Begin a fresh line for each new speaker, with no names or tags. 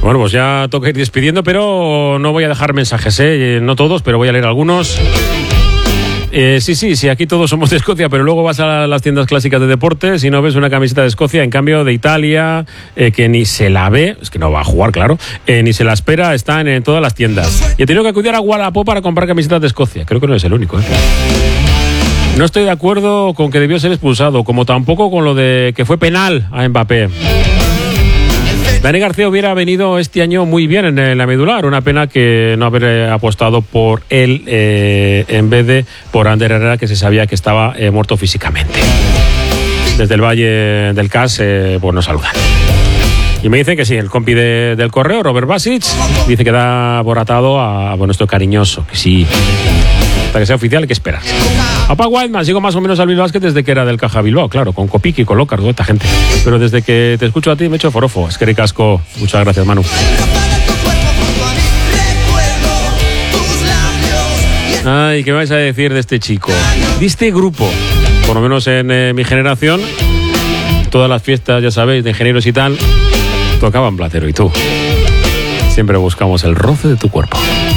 Bueno, pues ya toca ir despidiendo, pero no voy a dejar mensajes, no todos, pero voy a leer algunos. Sí, aquí todos somos de Escocia, pero luego vas a las tiendas clásicas de deportes y no ves una camiseta de Escocia, en cambio de Italia, que ni se la ve, es que no va a jugar, claro, ni se la espera, están en todas las tiendas. Y he tenido que acudir a Wallapop para comprar camisetas de Escocia, creo que no es el único, No estoy de acuerdo con que debió ser expulsado, como tampoco con lo de que fue penal a Mbappé. Dani García hubiera venido este año muy bien en la medular. Una pena que no haber apostado por él en vez de por Ander Herrera, que se sabía que estaba muerto físicamente. Desde el Valle del Cas, pues nos saludan. Y me dicen que sí, el compi del correo, Robert Basic, dice que da por atado a nuestro cariñoso, que sí. Hasta que sea oficial hay que esperar. A Pa Wildman, sigo más o menos al Bilbao Basket desde que era del Caja Bilbao, claro, con Copiqui, con Lócar, toda esta gente. Pero desde que te escucho a ti me echo forofo. Es que ricasco. Muchas gracias, Manu. Ay, ¿qué me vais a decir de este chico? De este grupo, por lo menos en mi generación, todas las fiestas, ya sabéis, de ingenieros y tal, tocaban Platero y tú. Siempre buscamos el roce de tu cuerpo.